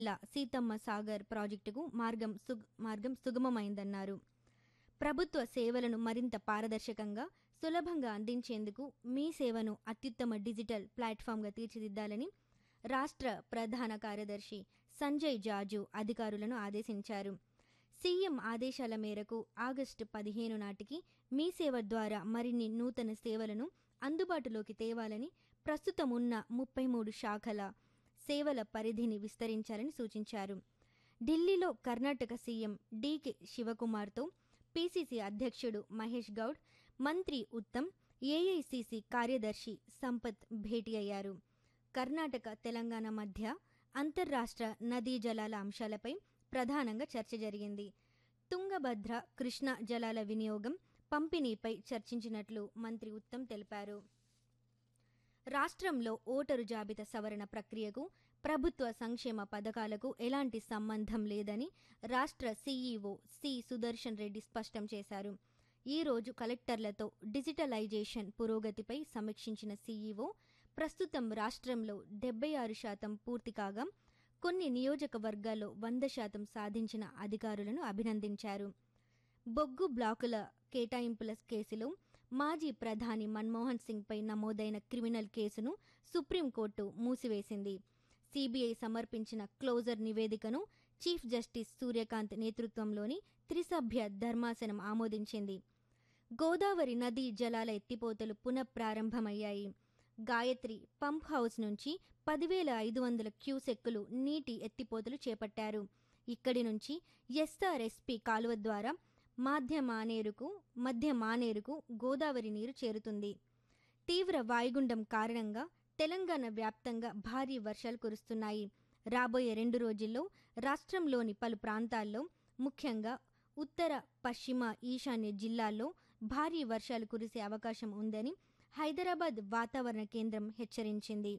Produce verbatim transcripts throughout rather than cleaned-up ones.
జిల్లా సీతమ్మ సాగర్ ప్రాజెక్టుకు మార్గం సుగ్ మార్గం సుగమమైందన్నారు. ప్రభుత్వ సేవలను మరింత పారదర్శకంగా, సులభంగా అందించేందుకు మీ సేవను అత్యుత్తమ డిజిటల్ ప్లాట్ఫామ్గా తీర్చిదిద్దాలని రాష్ట్ర ప్రధాన కార్యదర్శి సంజయ్ జాజు అధికారులను ఆదేశించారు. సీఎం ఆదేశాల మేరకు ఆగస్టు పదిహేను నాటికి మీ సేవ ద్వారా మరిన్ని నూతన సేవలను అందుబాటులోకి తేవాలని, ప్రస్తుతం ఉన్న ముప్పై మూడు శాఖల సేవల పరిధిని విస్తరించాలని సూచించారు. ఢిల్లీలో కర్ణాటక సీఎం డీకే శివకుమార్తో పీసీసీ అధ్యక్షుడు మహేష్ గౌడ్, మంత్రి ఉత్తమ్, ఏఐసీసీ కార్యదర్శి సంపత్ భేటీ అయ్యారు. కర్ణాటక, తెలంగాణ మధ్య అంతర్రాష్ట్ర నదీ జలాల అంశాలపై ప్రధానంగా చర్చ జరిగింది. తుంగభద్ర, కృష్ణా జలాల వినియోగం, పంపిణీపై చర్చించినట్లు మంత్రి ఉత్తమ్ తెలిపారు. రాష్ట్రంలో ఓటరు జాబితా సవరణ ప్రక్రియకు, ప్రభుత్వ సంక్షేమ పథకాలకు ఎలాంటి సంబంధం లేదని రాష్ట్ర సీఈఓ సి సుదర్శన్ రెడ్డి స్పష్టం చేశారు. ఈ రోజు కలెక్టర్లతో డిజిటలైజేషన్ పురోగతిపై సమీక్షించిన సీఈఓ ప్రస్తుతం రాష్ట్రంలో డెబ్బై ఆరు శాతం పూర్తి కాగా కొన్ని నియోజకవర్గాల్లో వంద శాతం సాధించిన అధికారులను అభినందించారు. బొగ్గు బ్లాకుల కేటాయింపుల కేసులో మాజీ ప్రధాని మన్మోహన్ సింగ్పై నమోదైన క్రిమినల్ కేసును సుప్రీంకోర్టు మూసివేసింది. సీబీఐ సమర్పించిన క్లోజర్ నివేదికను చీఫ్ జస్టిస్ సూర్యకాంత్ నేతృత్వంలోని త్రిసభ్య ధర్మాసనం ఆమోదించింది. గోదావరి నదీ జలాల ఎత్తిపోతలు పునఃప్రారంభమయ్యాయి. గాయత్రి పంప్ హౌస్ నుంచి పదివేల ఐదు వందల క్యూసెక్కులు నీటి ఎత్తిపోతలు చేపట్టారు. ఇక్కడి నుంచి ఎస్ఆర్ఎస్పీ కాలువ ద్వారా మధ్య మానేరుకు మధ్య మానేరుకు గోదావరి నీరు చేరుతుంది. తీవ్ర వాయుగుండం కారణంగా తెలంగాణ వ్యాప్తంగా భారీ వర్షాలు కురుస్తున్నాయి. రాబోయే రెండు రోజుల్లో రాష్ట్రంలోని పలు ప్రాంతాల్లో, ముఖ్యంగా ఉత్తర, పశ్చిమ, ఈశాన్య జిల్లాల్లో భారీ వర్షాలు కురిసే అవకాశం ఉందని హైదరాబాద్ వాతావరణ కేంద్రం హెచ్చరించింది.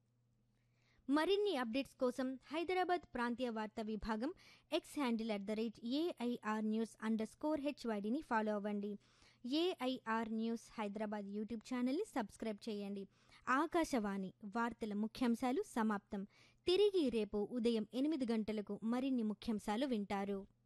మరిన్ని అప్డేట్స్ కోసం హైదరాబాద్ ప్రాంతీయ వార్తా విభాగం X handle at the rate AIR news under score హెచ్వైడిని follow అవ్వండి. ఏఐఆర్ న్యూస్ హైదరాబాద్ యూట్యూబ్ ఛానల్ని సబ్స్క్రైబ్ చేయండి. ఆకాశవాణి వార్తల ముఖ్యాంశాలు సమాప్తం. తిరిగి రేపు ఉదయం ఎనిమిది గంటలకు మరిన్ని ముఖ్యాంశాలు వింటారు.